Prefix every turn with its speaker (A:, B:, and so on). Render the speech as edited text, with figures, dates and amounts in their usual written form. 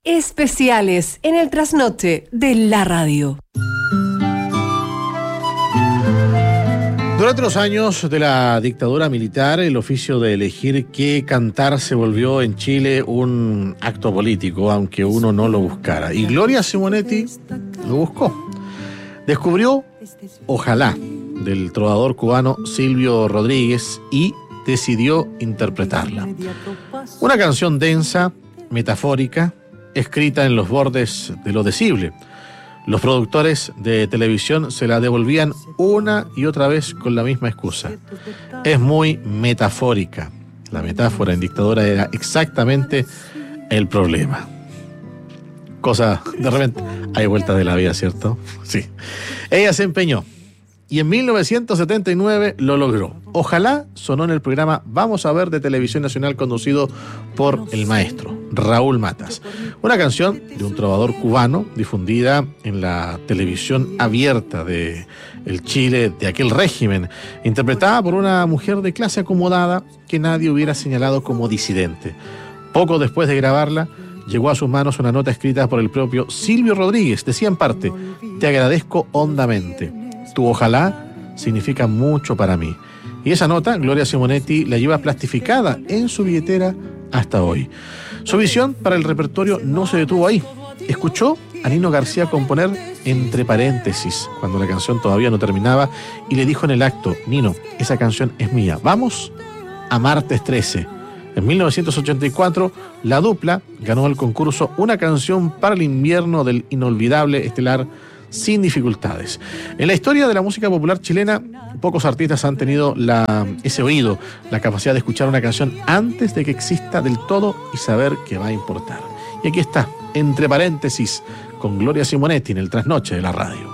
A: Especiales en el trasnoche de la radio.
B: Durante los años de la dictadura militar, el oficio de elegir qué cantar se volvió en Chile un acto político, aunque uno no lo buscara. Y Gloria Simonetti lo buscó. Descubrió Ojalá, del trovador cubano Silvio Rodríguez, y decidió interpretarla. Una canción densa, metafórica, escrita en los bordes de lo decible. Los productores de televisión se la devolvían una y otra vez con la misma excusa. Es muy metafórica. La metáfora en dictadura era exactamente el problema. Cosa, de repente, hay vueltas de la vida, ¿cierto? Sí. Ella se empeñó y en 1979 lo logró. Ojalá sonó en el programa Vamos a Ver de Televisión Nacional, conducido por el maestro Raúl Matas. Una canción de un trovador cubano difundida en la televisión abierta de el Chile de aquel régimen, interpretada por una mujer de clase acomodada que nadie hubiera señalado como disidente. Poco después de grabarla, llegó a sus manos una nota escrita por el propio Silvio Rodríguez. Decía en parte: te agradezco hondamente. Tu ojalá significa mucho para mí. Y esa nota, Gloria Simonetti la lleva plastificada en su billetera hasta hoy. Su visión para el repertorio no se detuvo ahí. Escuchó a Nino García componer entre paréntesis, cuando la canción todavía no terminaba, y le dijo en el acto: Nino, esa canción es mía, vamos a Martes 13. En 1984, la dupla ganó el concurso Una canción para el invierno del inolvidable estelar Sin Dificultades. En la historia de la música popular chilena, pocos artistas han tenido ese oído, la capacidad de escuchar una canción antes de que exista del todo y saber que va a importar. Y aquí está, entre paréntesis, con Gloria Simonetti en el trasnoche de la radio.